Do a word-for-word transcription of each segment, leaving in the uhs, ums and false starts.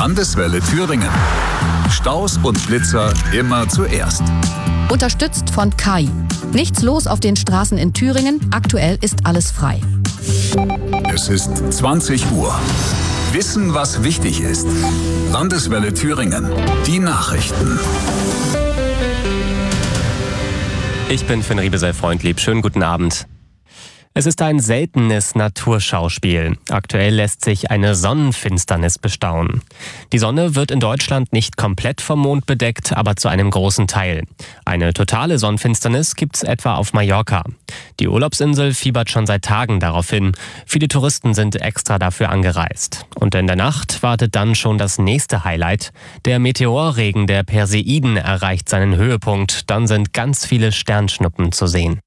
Landeswelle Thüringen. Staus und Blitzer immer zuerst. Unterstützt von K I. Nichts los auf den Straßen in Thüringen. Aktuell ist alles frei. Es ist zwanzig Uhr. Wissen, was wichtig ist. Landeswelle Thüringen. Die Nachrichten. Ich bin Finn Riebesell-Freundlieb. Schönen guten Abend. Es ist ein seltenes Naturschauspiel. Aktuell lässt sich eine Sonnenfinsternis bestaunen. Die Sonne wird in Deutschland nicht komplett vom Mond bedeckt, aber zu einem großen Teil. Eine totale Sonnenfinsternis gibt's etwa auf Mallorca. Die Urlaubsinsel fiebert schon seit Tagen darauf hin. Viele Touristen sind extra dafür angereist. Und in der Nacht wartet dann schon das nächste Highlight. Der Meteorregen der Perseiden erreicht seinen Höhepunkt. Dann sind ganz viele Sternschnuppen zu sehen.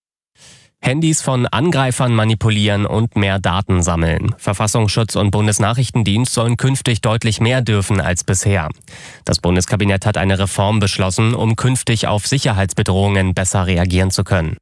Handys von Angreifern manipulieren und mehr Daten sammeln. Verfassungsschutz und Bundesnachrichtendienst sollen künftig deutlich mehr dürfen als bisher. Das Bundeskabinett hat eine Reform beschlossen, um künftig auf Sicherheitsbedrohungen besser reagieren zu können.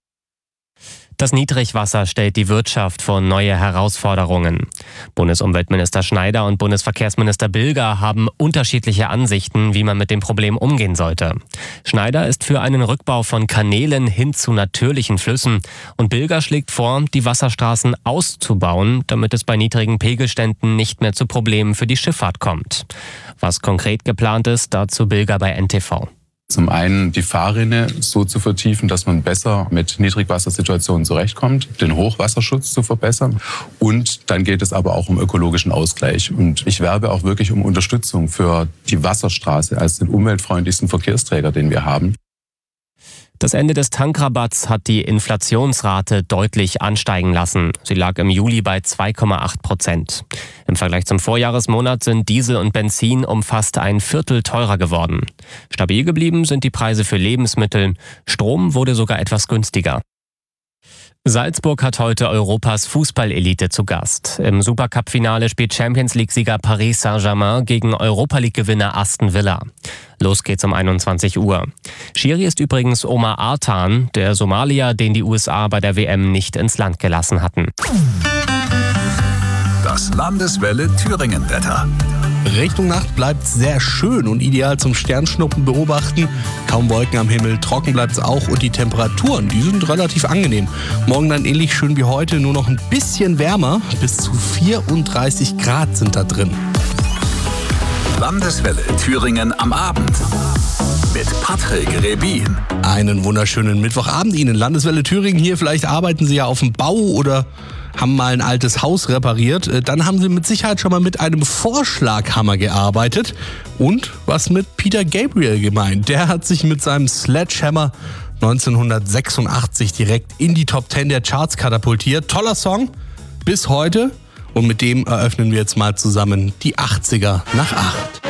Das Niedrigwasser stellt die Wirtschaft vor neue Herausforderungen. Bundesumweltminister Schneider und Bundesverkehrsminister Bilger haben unterschiedliche Ansichten, wie man mit dem Problem umgehen sollte. Schneider ist für einen Rückbau von Kanälen hin zu natürlichen Flüssen und Bilger schlägt vor, die Wasserstraßen auszubauen, damit es bei niedrigen Pegelständen nicht mehr zu Problemen für die Schifffahrt kommt. Was konkret geplant ist, dazu Bilger bei N T V. Zum einen die Fahrrinne so zu vertiefen, dass man besser mit Niedrigwassersituationen zurechtkommt, den Hochwasserschutz zu verbessern. Und dann geht es aber auch um ökologischen Ausgleich. Und ich werbe auch wirklich um Unterstützung für die Wasserstraße als den umweltfreundlichsten Verkehrsträger, den wir haben. Das Ende des Tankrabatts hat die Inflationsrate deutlich ansteigen lassen. Sie lag im Juli bei zwei Komma acht Prozent. Im Vergleich zum Vorjahresmonat sind Diesel und Benzin um fast ein Viertel teurer geworden. Stabil geblieben sind die Preise für Lebensmittel. Strom wurde sogar etwas günstiger. Salzburg hat heute Europas Fußballelite zu Gast. Im Supercup-Finale spielt Champions-League-Sieger Paris Saint-Germain gegen Europa-League-Gewinner Aston Villa. Los geht's um einundzwanzig Uhr. Schiri ist übrigens Omar Artan, der Somalier, den die U S A bei der W M nicht ins Land gelassen hatten. Das Landeswelle Thüringen-Wetter. Richtung Nacht bleibt sehr schön und ideal zum Sternschnuppen beobachten. Kaum Wolken am Himmel, trocken bleibt es auch und die Temperaturen, die sind relativ angenehm. Morgen dann ähnlich schön wie heute, nur noch ein bisschen wärmer. Bis zu vierunddreißig Grad sind da drin. Landeswelle Thüringen am Abend. Mit Patrick Rebin. Einen wunderschönen Mittwochabend Ihnen. Landeswelle Thüringen hier. Vielleicht arbeiten Sie ja auf dem Bau oder haben mal ein altes Haus repariert. Dann haben Sie mit Sicherheit schon mal mit einem Vorschlaghammer gearbeitet. Und was mit Peter Gabriel gemeint? Der hat sich mit seinem Sledgehammer neunzehnhundertsechsundachtzig direkt in die Top Ten der Charts katapultiert. Toller Song bis heute. Und mit dem eröffnen wir jetzt mal zusammen die achtziger nach acht.